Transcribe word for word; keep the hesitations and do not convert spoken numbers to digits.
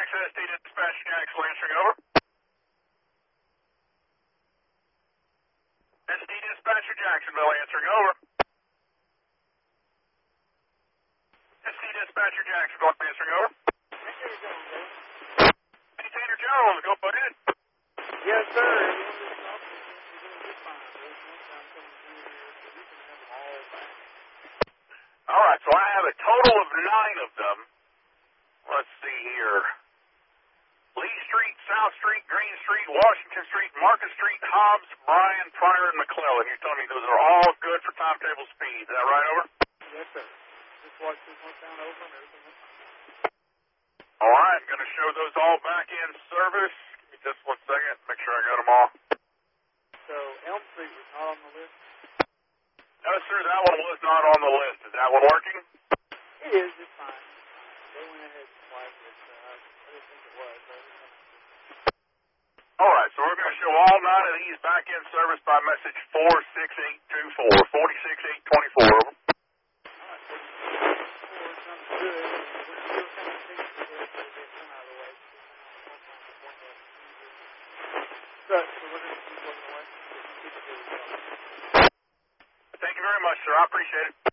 Jackson, S D Dispatch Jackson answering over. S D Dispatcher Jacksonville answering over. S D Dispatcher Jacksonville answering over. Maintainer Jones, go put in. Yes, sir. All right, so I have a total of nine of them. Let's see here. Lee Street, South Street, Green Street, Washington Street, Market Street, Hobbs, Bryan, Pryor, and McClellan. You're telling me those are all good for timetable speed. Is that right, over? Yes, sir. Just watch this one down over and everything was fine. All right, I'm going to show those all back in service. Give me just one second. Make sure I got them all. So Elm Street was not on the list? No, sir, that one was not on the list. Is that one working? It is. It's fine. They went ahead and flagged it. So I, I didn't think it was. But all right, so we're going to show all nine of these back in service by message four six eight two four, four six eight two four, over. Thank you very much, sir. I appreciate it.